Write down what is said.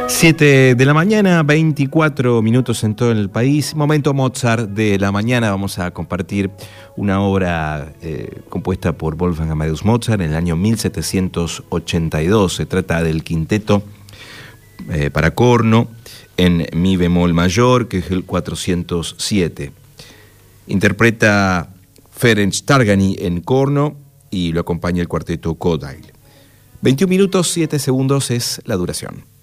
7 de la mañana, 24 minutos en todo el país. Momento Mozart de la mañana. Vamos a compartir una obra compuesta por Wolfgang Amadeus Mozart en el año 1782. Se trata del quinteto para corno en mi bemol mayor, que es el 407. Interpreta Ferenc Targany en corno y lo acompaña el cuarteto Kodaly. 21 minutos 7 segundos es la duración.